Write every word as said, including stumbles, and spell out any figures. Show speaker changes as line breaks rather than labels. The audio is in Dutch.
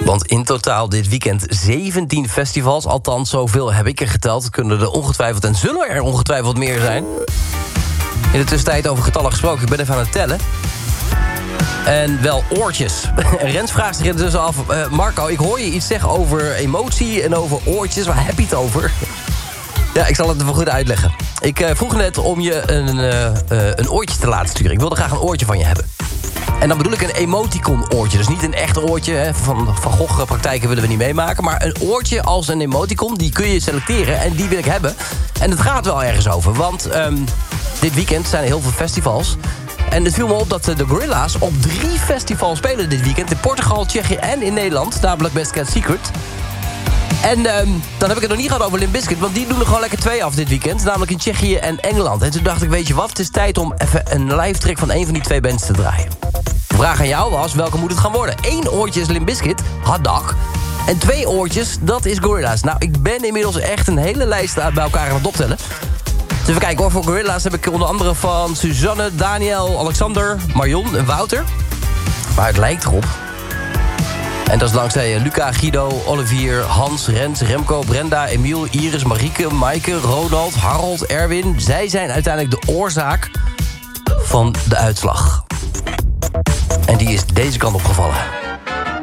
Want in totaal dit weekend zeventien festivals. Althans, zoveel heb ik er geteld. Kunnen er ongetwijfeld en zullen er ongetwijfeld meer zijn. In de tussentijd over getallen gesproken. Ik ben even aan het tellen. En wel oortjes. Rens vraagt zich dus af... Uh, Marco, ik hoor je iets zeggen over emotie en over oortjes. Waar heb je het over? Ja, ik zal het even goed uitleggen. Ik uh, vroeg net om je een, uh, uh, een oortje te laten sturen. Ik wilde graag een oortje van je hebben. En dan bedoel ik een emoticon-oortje. Dus niet een echt oortje. Hè. Van Van Gogh-praktijken willen we niet meemaken. Maar een oortje als een emoticon, die kun je selecteren. En die wil ik hebben. En het gaat wel ergens over. Want um, dit weekend zijn er heel veel festivals. En het viel me op dat de Gorillaz op drie festivals spelen dit weekend. In Portugal, Tsjechië en in Nederland. Namelijk Best Kept Secret. En um, dan heb ik het nog niet gehad over Limp Bizkit. Want die doen er gewoon lekker twee af dit weekend. Namelijk in Tsjechië en Engeland. En toen dacht ik, weet je wat? Het is tijd om even een live track van een van die twee bands te draaien. De vraag aan jou was, welke moet het gaan worden? Eén oortje is Limp Bizkit, Hot Dog. En twee oortjes, dat is Gorillaz. Nou, ik ben inmiddels echt een hele lijst bij elkaar aan het optellen. Dus even kijken hoor, voor Gorillaz heb ik onder andere van Suzanne, Daniel, Alexander, Marion en Wouter. Maar het lijkt erop. En dat is dankzij Luca, Guido, Olivier, Hans, Rens, Remco, Brenda, Emiel, Iris, Marieke, Maaike, Ronald, Harold, Erwin. Zij zijn uiteindelijk de oorzaak van de uitslag. En die is deze kant opgevallen.